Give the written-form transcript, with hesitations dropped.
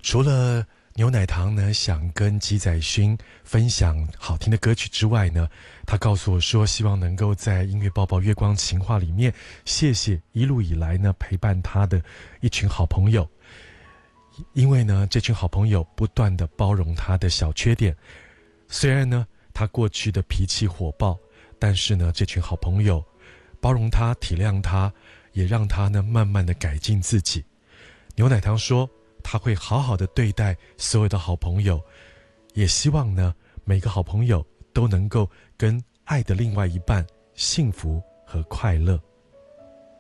除了牛奶糖呢想跟吉仔勋分享好听的歌曲之外呢，他告诉我说希望能够在音乐报报月光情话里面谢谢一路以来呢陪伴他的一群好朋友，因为呢这群好朋友不断的包容他的小缺点，虽然呢他过去的脾气火爆，但是呢这群好朋友包容他体谅他，也让他呢慢慢的改进自己。牛奶糖说他会好好的对待所有的好朋友，也希望呢每个好朋友都能够跟爱的另外一半幸福和快乐。